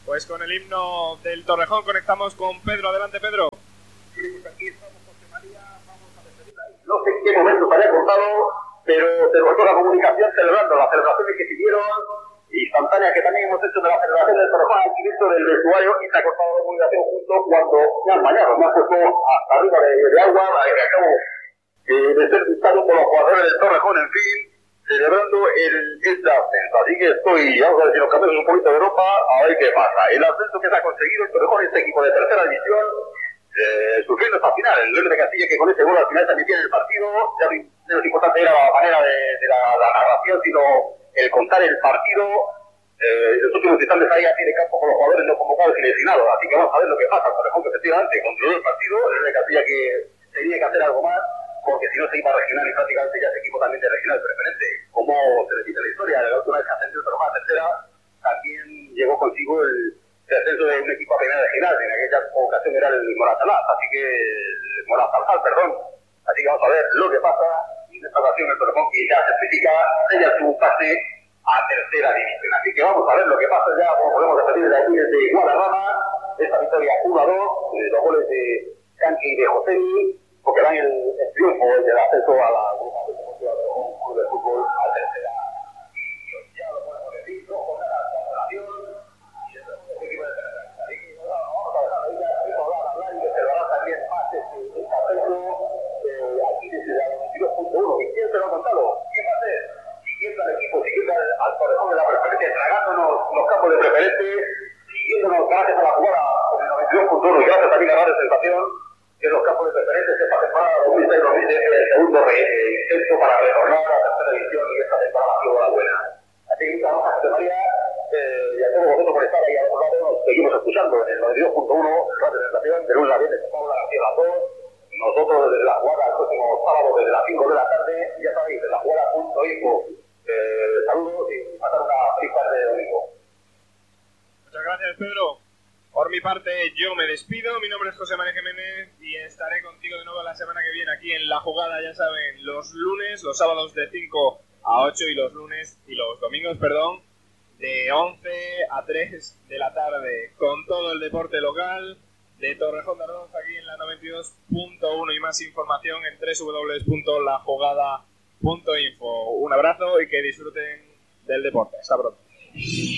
Pues con el himno del Torrejón conectamos con Pedro. Adelante, Pedro. Sí, pues aquí estamos, José María, vamos a despedirla. No sé en qué momento se haya cortado, pero se cortó la comunicación celebrando las celebraciones que siguieron, instantáneas que también hemos hecho de la celebración del Torrejón al inicio del vestuario, y se ha cortado la comunicación justo cuando me han bañado, me han puesto hasta arriba de agua, que acabo de ser visitado por los jugadores del Torrejón, en fin, celebrando este ascenso. Así que vamos a ver si nos cambiamos un poquito de ropa, a ver qué pasa. El ascenso que se ha conseguido el Torrejón, este equipo de tercera división, sufriendo hasta final. El Real de Castilla, que con ese gol al final también tiene el partido. Ya no es importante era la manera de la narración, sino el contar el partido. Los últimos instantes ahí así de campo con los jugadores no convocados y lesionados. Así que vamos a ver lo que pasa. El Torrejón, que efectivamente controló el partido. El Real de Castilla, que tenía que hacer algo más, porque si no se iba a regional y prácticamente ya es equipo también de regional preferente. Como se repite la historia, la última vez que ascendió el Torrejón a tercera, también llegó consigo el ascenso de un equipo a primera regional. En aquella ocasión era el Moratalaz, perdón. Así que vamos a ver lo que pasa. Y en esta ocasión el Torrejón, que ya certifica ella su pase a tercera división. Así que vamos a ver lo que pasa ya, como podemos repetir de aquí desde Guadarrama, esta victoria 1-2, los goles de Canqui y de Josemi, porque dan el triunfo del ascenso a la agrupación deportiva de un club de fútbol a tercera. Ya lo podemos decir, dos jornadas de relación y el segundo equipo de tercera. Así que vamos a dejar ahí, vamos a hablar y que se lo hará también más este ascenso aquí desde la 92.1. ¿Y quién se lo ha contado? ¿Quién va a ser? Siguiendo al equipo, siguiendo al Torrejón de la preferencia, tragándonos los campos de preferente, siguiéndonos gracias a la jugada con el 92.1 y gracias también a la sensación que los campos de preferentes esta temporada 2006-2010 es el segundo intento para retornar a la tercera división y esta temporada ha sido la buena. Así que muchas gracias, José María, y a todos vosotros por estar ahí a los lados. Nos seguimos escuchando en el 92.1, Radio Sensación, de lunes a viernes, con Paula García las 2. Nosotros desde la jugada el próximo sábado desde las 5 de la tarde, ya sabéis, desde la jugada.info. Saludos y pasar una feliz tarde de domingo. Muchas gracias, Pedro. Por mi parte, yo me despido. Mi nombre es José María Jiménez y estaré contigo de nuevo la semana que viene aquí en La Jugada, ya saben, los lunes, los sábados de 5 a 8 y los domingos, de 11 a 3 de la tarde, con todo el deporte local de Torrejón de Ardoz aquí en la 92.1 y más información en www.lajugada.info. Un abrazo y que disfruten del deporte. Hasta pronto.